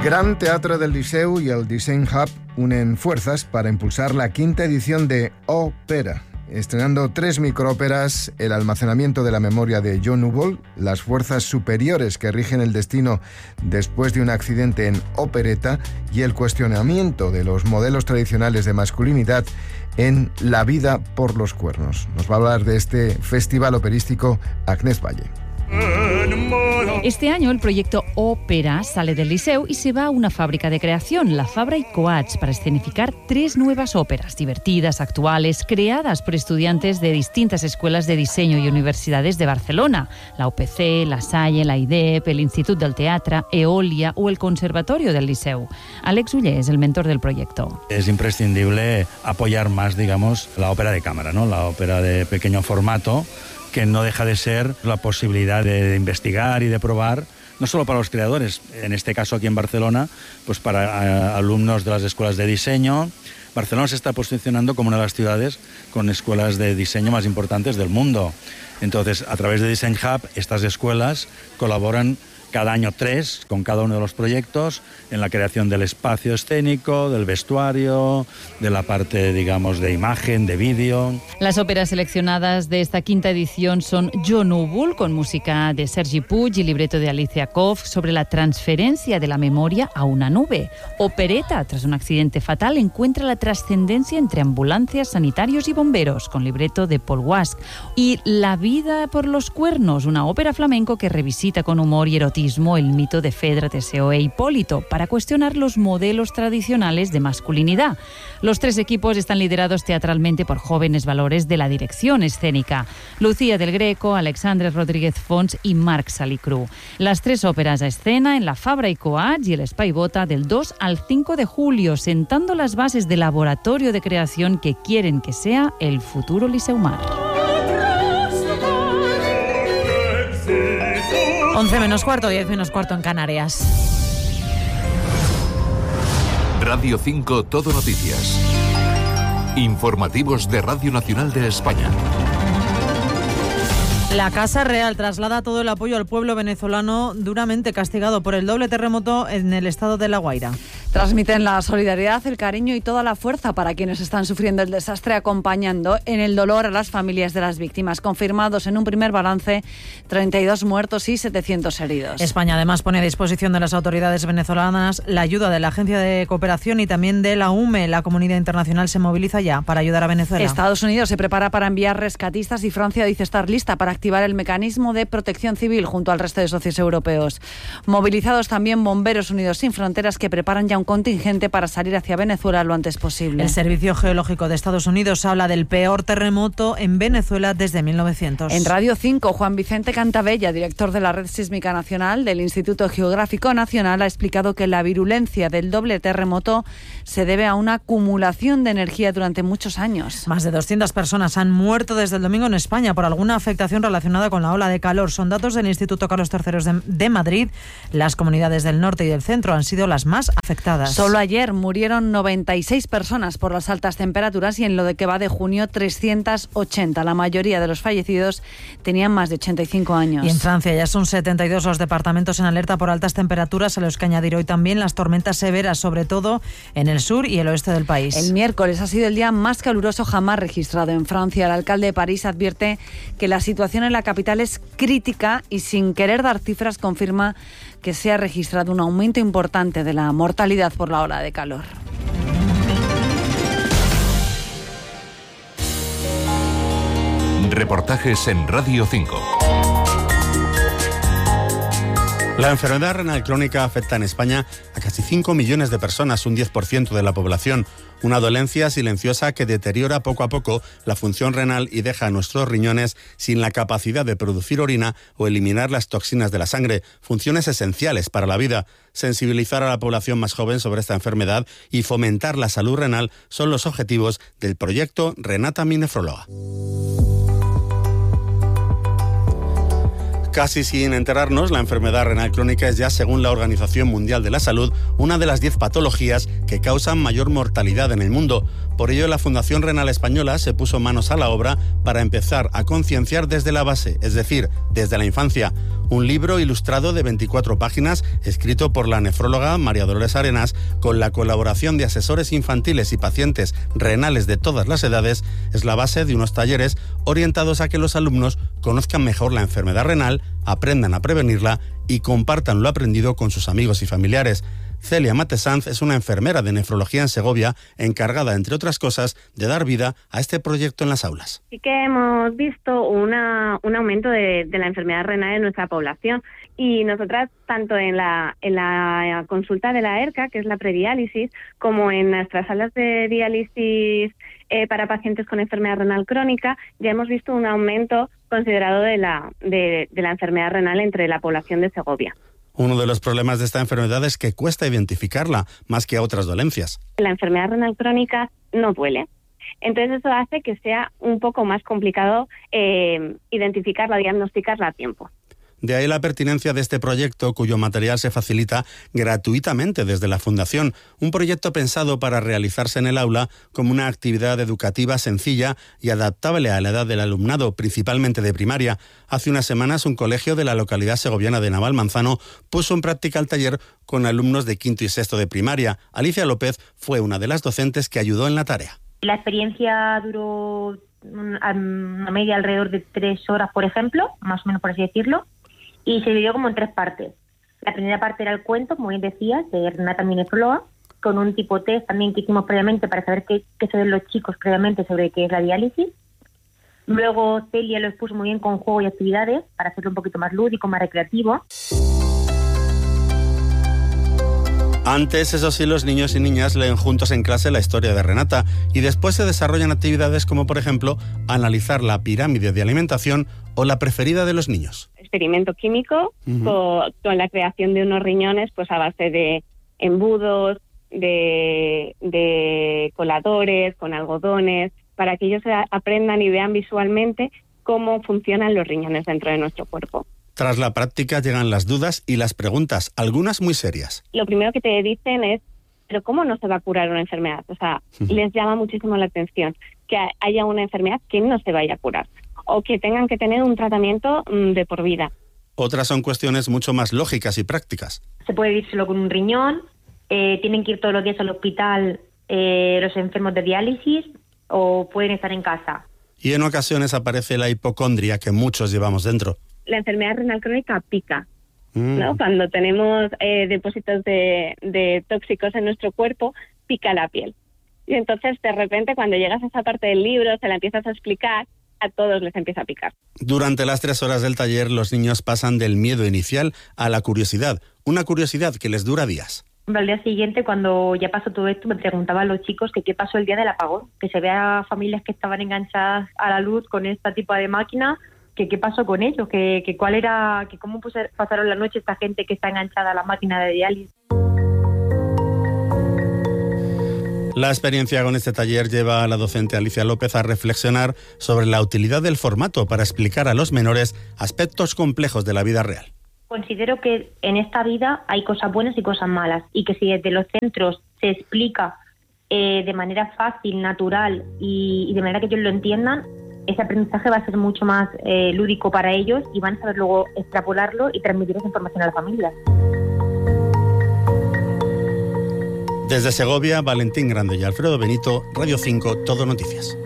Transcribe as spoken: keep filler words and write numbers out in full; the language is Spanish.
Gran Teatre del Liceu y el Design Hub unen fuerzas para impulsar la quinta edición de Ópera, estrenando tres microóperas: El almacenamiento de la memoria de John Núvol, Las fuerzas superiores que rigen el destino después de un accidente en opereta y el cuestionamiento de los modelos tradicionales de masculinidad en La vida por los cuernos. Nos va a hablar de este festival operístico Agnès Valle. Este año el proyecto Ópera sale del Liceu y se va a una fábrica de creación, la Fabra i Coats, para escenificar tres nuevas óperas divertidas, actuales, creadas por estudiantes de distintas escuelas de diseño y universidades de Barcelona, la U P C, la Salle, la I D E P, el Institut del Teatre, Eolia o el Conservatorio del Liceu. Alex Uller es el mentor del proyecto. Es imprescindible apoyar más, digamos, la ópera de cámara, ¿no? La ópera de pequeño formato, que no deja de ser la posibilidad de, de investigar y de probar, no solo para los creadores, en este caso aquí en Barcelona, pues para a, alumnos de las escuelas de diseño. Barcelona se está posicionando como una de las ciudades con escuelas de diseño más importantes del mundo. Entonces, a través de Design Hub, estas escuelas colaboran cada año tres con cada uno de los proyectos en la creación del espacio escénico, del vestuario, de la parte, digamos, de imagen, de vídeo. Las óperas seleccionadas de esta quinta edición son Jo Núvol, con música de Sergi Puig y libreto de Alicia Koff, sobre la transferencia de la memoria a una nube. Opereta, tras un accidente fatal, encuentra la trascendencia entre ambulancias, sanitarios y bomberos, con libreto de Paul Wask. Y La vida por los cuernos, una ópera flamenco que revisita con humor y erotismo el mito de Fedra, Teseo e Hipólito para cuestionar los modelos tradicionales de masculinidad. Los tres equipos están liderados teatralmente por jóvenes valores de la dirección escénica: Lucía del Greco, Alexandre Rodríguez Fons y Marc Salicru. Las tres óperas a escena en la Fabra i Coats y el Espai Bota del dos al cinco de julio, sentando las bases del laboratorio de creación que quieren que sea el futuro Liceumar. once menos cuarto, diez menos cuarto en Canarias. Radio cinco Todo Noticias. Informativos de Radio Nacional de España. La Casa Real traslada todo el apoyo al pueblo venezolano duramente castigado por el doble terremoto en el estado de La Guaira. Transmiten la solidaridad, el cariño y toda la fuerza para quienes están sufriendo el desastre, acompañando en el dolor a las familias de las víctimas. Confirmados en un primer balance treinta y dos muertos y setecientos heridos. España además pone a disposición de las autoridades venezolanas la ayuda de la Agencia de Cooperación y también de la U M E. La comunidad internacional se moviliza ya para ayudar a Venezuela. Estados Unidos se prepara para enviar rescatistas y Francia dice estar lista para activar el mecanismo de protección civil junto al resto de socios europeos. Movilizados también Bomberos Unidos Sin Fronteras, que preparan ya un contingente para salir hacia Venezuela lo antes posible. El Servicio Geológico de Estados Unidos habla del peor terremoto en Venezuela desde mil novecientos. En Radio cinco, Juan Vicente Cantabella, director de la Red Sísmica Nacional del Instituto Geográfico Nacional, ha explicado que la virulencia del doble terremoto se debe a una acumulación de energía durante muchos años. Más de doscientas personas han muerto desde el domingo en España por alguna afectación relacionada con la ola de calor. Son datos del Instituto Carlos tercero de, de Madrid. Las comunidades del norte y del centro han sido las más afectadas. Solo ayer murieron noventa y seis personas por las altas temperaturas y en lo de que va de junio trescientas ochenta. La mayoría de los fallecidos tenían más de ochenta y cinco años. Y en Francia ya son setenta y dos los departamentos en alerta por altas temperaturas, a los que añadir hoy también las tormentas severas, sobre todo en el sur y el oeste del país. El miércoles ha sido el día más caluroso jamás registrado en Francia. El alcalde de París advierte que la situación en la capital es crítica y, sin querer dar cifras, confirma que se ha registrado un aumento importante de la mortalidad por la ola de calor. Reportajes en Radio cinco. La enfermedad renal crónica afecta en España a casi cinco millones de personas, un diez por ciento de la población. Una dolencia silenciosa que deteriora poco a poco la función renal y deja a nuestros riñones sin la capacidad de producir orina o eliminar las toxinas de la sangre, funciones esenciales para la vida. Sensibilizar a la población más joven sobre esta enfermedad y fomentar la salud renal son los objetivos del proyecto Renata mi Nefróloga. Casi sin enterarnos, la enfermedad renal crónica es ya, según la Organización Mundial de la Salud, una de las diez patologías que causan mayor mortalidad en el mundo. Por ello, la Fundación Renal Española se puso manos a la obra para empezar a concienciar desde la base, es decir, desde la infancia. un libro ilustrado de veinticuatro páginas, escrito por la nefróloga María Dolores Arenas, con la colaboración de asesores infantiles y pacientes renales de todas las edades, es la base de unos talleres orientados a que los alumnos conozcan mejor la enfermedad renal, aprendan a prevenirla y compartan lo aprendido con sus amigos y familiares. Celia Matesanz es una enfermera de nefrología en Segovia, encargada, entre otras cosas, de dar vida a este proyecto en las aulas. Sí que hemos visto una, un aumento de, de la enfermedad renal en nuestra población y nosotras, tanto en la, en la consulta de la ERCA, que es la prediálisis, como en nuestras salas de diálisis eh, para pacientes con enfermedad renal crónica, ya hemos visto un aumento considerado de la, de, de la enfermedad renal entre la población de Segovia. Uno de los problemas de esta enfermedad es que cuesta identificarla, más que a otras dolencias. La enfermedad renal crónica no duele. Entonces eso hace que sea un poco más complicado eh, identificarla, diagnosticarla a tiempo. De ahí la pertinencia de este proyecto, cuyo material se facilita gratuitamente desde la Fundación. Un proyecto pensado para realizarse en el aula como una actividad educativa sencilla y adaptable a la edad del alumnado, principalmente de primaria. Hace unas semanas, un colegio de la localidad segoviana de Navalmanzano puso en práctica el taller con alumnos de quinto y sexto de primaria. Alicia López fue una de las docentes que ayudó en la tarea. La experiencia duró una media alrededor de tres horas, por ejemplo, más o menos por así decirlo. Y se dividió como en tres partes. La primera parte era el cuento, como bien decías, de Renata, mi nefróloga, con un tipo test también que hicimos previamente para saber qué, qué saben los chicos previamente sobre qué es la diálisis. Luego Celia lo expuso muy bien con juego y actividades para hacerlo un poquito más lúdico, más recreativo. Antes, eso sí, los niños y niñas leen juntos en clase la historia de Renata y después se desarrollan actividades como, por ejemplo, analizar la pirámide de alimentación o la preferida de los niños. Experimento químico uh-huh. con, con la creación de unos riñones pues a base de embudos, de, de coladores, con algodones, para que ellos aprendan y vean visualmente cómo funcionan los riñones dentro de nuestro cuerpo. Tras la práctica llegan las dudas y las preguntas, algunas muy serias. Lo primero que te dicen es, ¿pero cómo no se va a curar una enfermedad? O sea, uh-huh. les llama muchísimo la atención que haya una enfermedad que no se vaya a curar o que tengan que tener un tratamiento mmm, de por vida. Otras son cuestiones mucho más lógicas y prácticas. Se puede ir solo con un riñón, eh, tienen que ir todos los días al hospital eh, los enfermos de diálisis o pueden estar en casa. Y en ocasiones aparece la hipocondria que muchos llevamos dentro. La enfermedad renal crónica pica, mm. ¿no? Cuando tenemos eh, depósitos de, de tóxicos en nuestro cuerpo, pica la piel. Y entonces, de repente, cuando llegas a esa parte del libro, se la empiezas a explicar, a todos les empieza a picar. Durante las tres horas del taller, los niños pasan del miedo inicial a la curiosidad, una curiosidad que les dura días. Al día siguiente, cuando ya pasó todo esto, me preguntaban los chicos que qué pasó el día del apagón, que se vea familias que estaban enganchadas a la luz con este tipo de máquina, que qué pasó con ellos, que, que cuál era, que cómo pasaron la noche esta gente que está enganchada a la máquina de diálisis. La experiencia con este taller lleva a la docente Alicia López a reflexionar sobre la utilidad del formato para explicar a los menores aspectos complejos de la vida real. Considero que en esta vida hay cosas buenas y cosas malas y que si desde los centros se explica eh, de manera fácil, natural y, y de manera que ellos lo entiendan, ese aprendizaje va a ser mucho más eh, lúdico para ellos y van a saber luego extrapolarlo y transmitir esa información a la familia. Desde Segovia, Valentín Grande y Alfredo Benito, Radio cinco, Todo Noticias.